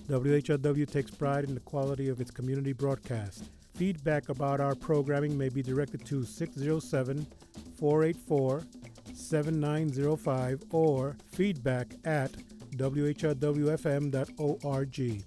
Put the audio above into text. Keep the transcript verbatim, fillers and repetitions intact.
W H L W takes pride in the quality of its community broadcast. Feedback about our programming may be directed to six oh seven, four eight four, seven nine oh five or feedback at w h l w f m dot org.